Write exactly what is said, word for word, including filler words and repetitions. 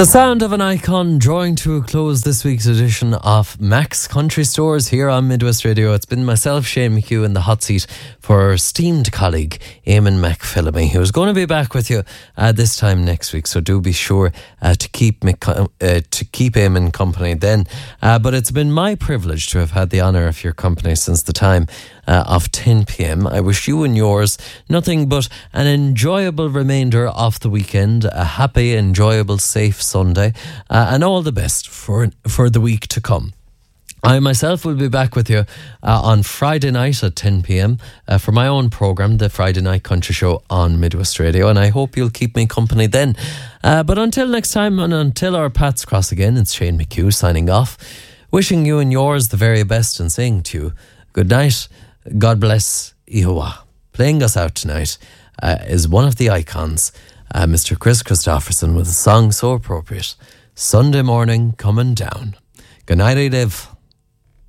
The sound of an icon drawing to a close this week's edition of Mac's Country Stores here on Midwest Radio. It's been myself, Shane McHugh, in the hot seat for our esteemed colleague, Eamon McPhillamy, who's going to be back with you uh, this time next week. So do be sure uh, to keep Mc, uh, to keep Eamon company then. Uh, but it's been my privilege to have had the honour of your company since the time Uh, of ten p.m. I wish you and yours nothing but an enjoyable remainder of the weekend, a happy, enjoyable, safe Sunday, uh, and all the best for for the week to come. I myself will be back with you uh, on Friday night at ten p.m. Uh, for my own programme, the Friday Night Country Show on Midwest Radio, and I hope you'll keep me company then. Uh, but until next time, and until our paths cross again, it's Shane McHugh signing off, wishing you and yours the very best and saying to you, good night. God bless Ihowa. Playing us out tonight uh, is one of the icons, uh, Mister Chris Christopherson, with a song so appropriate, Sunday Morning Coming Down. Good night, I live.